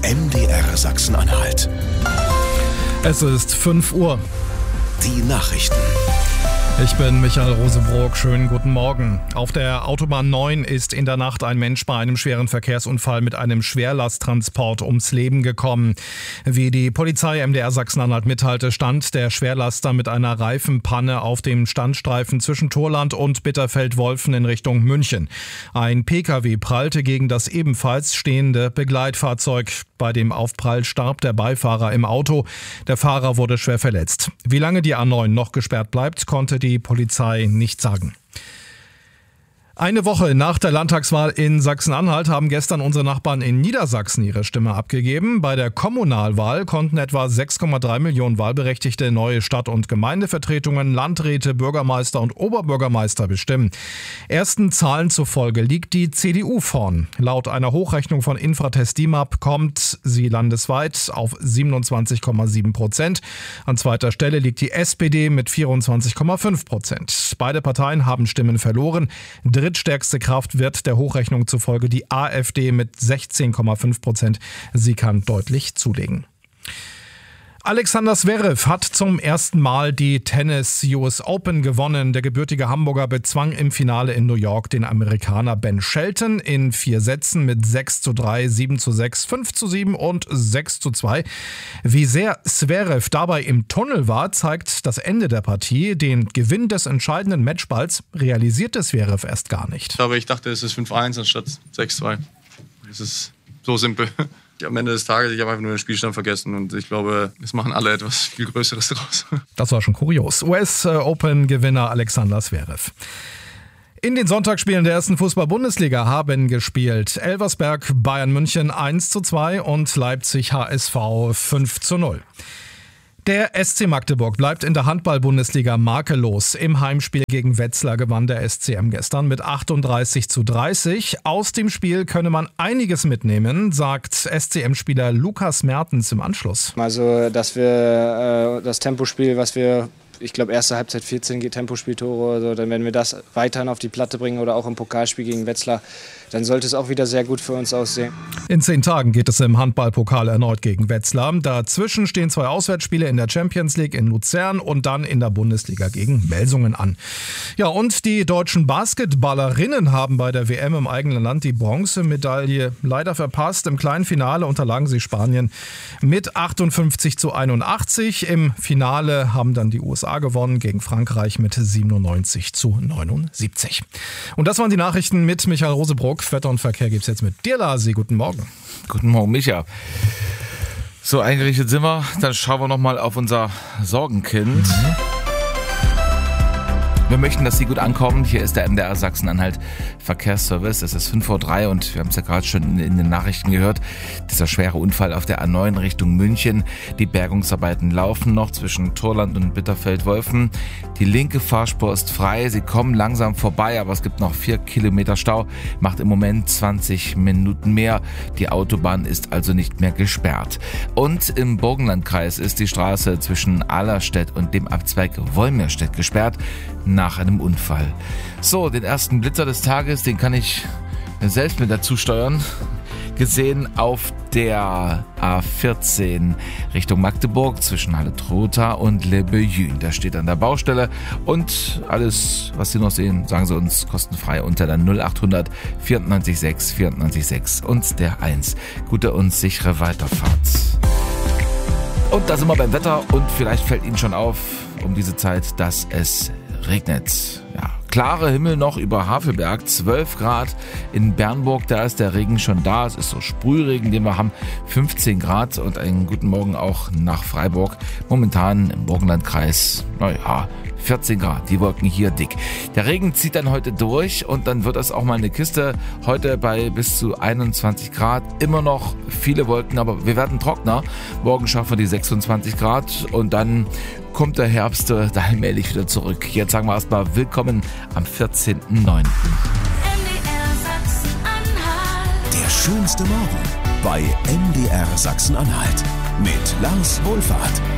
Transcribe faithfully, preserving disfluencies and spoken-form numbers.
M D R Sachsen-Anhalt. Es ist fünf Uhr. Die Nachrichten. Ich bin Michael Rosebrock. Schönen guten Morgen. Auf der Autobahn neun ist in der Nacht ein Mensch bei einem schweren Verkehrsunfall mit einem Schwerlasttransport ums Leben gekommen. Wie die Polizei M D R Sachsen-Anhalt mitteilte, stand der Schwerlaster mit einer Reifenpanne auf dem Standstreifen zwischen Thorland und Bitterfeld-Wolfen in Richtung München. Ein Pkw prallte gegen das ebenfalls stehende Begleitfahrzeug. Bei dem Aufprall starb der Beifahrer im Auto. Der Fahrer wurde schwer verletzt. Wie lange die A neun noch gesperrt bleibt, konnte die Polizei nicht sagen. Eine Woche nach der Landtagswahl in Sachsen-Anhalt haben gestern unsere Nachbarn in Niedersachsen ihre Stimme abgegeben. Bei der Kommunalwahl konnten etwa sechs Komma drei Millionen Wahlberechtigte neue Stadt- und Gemeindevertretungen, Landräte, Bürgermeister und Oberbürgermeister bestimmen. Ersten Zahlen zufolge liegt die C D U vorn. Laut einer Hochrechnung von Infratest D I M A P kommt sie landesweit auf siebenundzwanzig Komma sieben Prozent. An zweiter Stelle liegt die S P D mit vierundzwanzig Komma fünf Prozent. Beide Parteien haben Stimmen verloren. Drittstärkste Kraft wird der Hochrechnung zufolge die A f D mit sechzehn Komma fünf Prozent. Sie kann deutlich zulegen. Alexander Zverev hat zum ersten Mal die Tennis-U S Open gewonnen. Der gebürtige Hamburger bezwang im Finale in New York den Amerikaner Ben Shelton in vier Sätzen mit sechs zu drei, sieben zu sechs, fünf zu sieben und sechs zu zwei. Wie sehr Zverev dabei im Tunnel war, zeigt das Ende der Partie. Den Gewinn des entscheidenden Matchballs realisierte Zverev erst gar nicht. Aber ich dachte, es ist fünf eins anstatt sechs zwei. Es ist so simpel. Am Ende des Tages, ich habe einfach nur den Spielstand vergessen und ich glaube, es machen alle etwas viel Größeres draus. Das war schon kurios. U S-Open-Gewinner Alexander Zverev. In den Sonntagsspielen der ersten Fußball-Bundesliga haben gespielt Elversberg Bayern München eins zu zwei und Leipzig H S V fünf zu null. Der S C Magdeburg bleibt in der Handball-Bundesliga makellos. Im Heimspiel gegen Wetzlar gewann der S C M gestern mit achtunddreißig zu dreißig. Aus dem Spiel könne man einiges mitnehmen, sagt S C M-Spieler Lukas Mertens im Anschluss. Also, dass wir äh, das Tempospiel, was wir, ich glaube, erste Halbzeit vierzehn Tempospieltore, also, dann wenn wir das weiterhin auf die Platte bringen oder auch im Pokalspiel gegen Wetzlar, dann sollte es auch wieder sehr gut für uns aussehen. In zehn Tagen geht es im Handballpokal erneut gegen Wetzlar. Dazwischen stehen zwei Auswärtsspiele in der Champions League in Luzern und dann in der Bundesliga gegen Melsungen an. Ja, und die deutschen Basketballerinnen haben bei der W M im eigenen Land die Bronzemedaille leider verpasst. Im kleinen Finale unterlagen sie Spanien mit achtundfünfzig zu einundachtzig. Im Finale haben dann die U S A gewonnen gegen Frankreich mit siebenundneunzig zu neunundsiebzig. Und das waren die Nachrichten mit Michael Rosebrock. Wetter und Verkehr gibt's jetzt mit dir, Lasi. Guten Morgen. Guten Morgen, Micha. So, eingerichtet sind wir. Dann schauen wir nochmal auf unser Sorgenkind. Mhm. Wir möchten, dass Sie gut ankommen. Hier ist der M D R Sachsen-Anhalt Verkehrsservice. Es ist fünf Uhr drei und wir haben es ja gerade schon in, in den Nachrichten gehört. Dieser schwere Unfall auf der A neun Richtung München. Die Bergungsarbeiten laufen noch zwischen Thorland und Bitterfeld-Wolfen. Die linke Fahrspur ist frei. Sie kommen langsam vorbei, aber es gibt noch vier Kilometer Stau. Macht im Moment zwanzig Minuten mehr. Die Autobahn ist also nicht mehr gesperrt. Und im Burgenlandkreis ist die Straße zwischen Ahlerstedt und dem Abzweig Wolmirstedt gesperrt nach einem Unfall. So, den ersten Blitzer des Tages, den kann ich selbst mit dazu steuern. Gesehen auf der A vierzehn Richtung Magdeburg zwischen Halle-Trotha und Le Beuillyn. Der steht an der Baustelle und alles, was Sie noch sehen, sagen Sie uns kostenfrei unter der null achthundert vierundneunzig sechs vierundneunzig sechs und der eins. Gute und sichere Weiterfahrt. Und da sind wir beim Wetter und vielleicht fällt Ihnen schon auf um diese Zeit, dass es regnet. Ja, klare Himmel noch über Havelberg, zwölf Grad. In Bernburg, da ist der Regen schon da. Es ist so Sprühregen, den wir haben, fünfzehn Grad. Und einen guten Morgen auch nach Freiburg. Momentan im Burgenlandkreis, naja, vierzehn Grad, die Wolken hier dick. Der Regen zieht dann heute durch und dann wird das auch mal eine Kiste. Heute bei bis zu einundzwanzig Grad. Immer noch viele Wolken, aber wir werden trockener. Morgen schaffen wir die sechsundzwanzig Grad und dann kommt der Herbst da allmählich wieder zurück. Jetzt sagen wir erstmal willkommen am vierzehnten neunten Der schönste Morgen bei M D R Sachsen-Anhalt mit Lars Wohlfahrt.